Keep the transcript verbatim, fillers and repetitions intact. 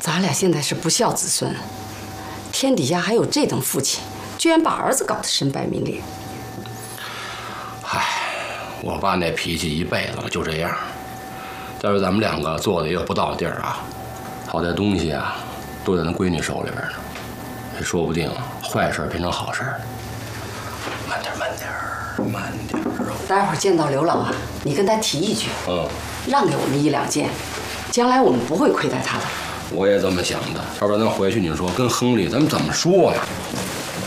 咱俩现在是不孝子孙，天底下还有这等父亲，居然把儿子搞得身败名裂。 唉，我爸那脾气一辈子了，就这样。再说咱们两个做的也有不到地儿啊，好歹东西啊都在那闺女手里边呢，也说不定坏事变成好事。慢点，慢点，慢点。 待会儿见到刘老啊，你跟他提一句， 嗯， 让给我们一两件，将来我们不会亏待他的。 我也这么想的，要不然咱回去你说跟亨利咱们怎么说呀？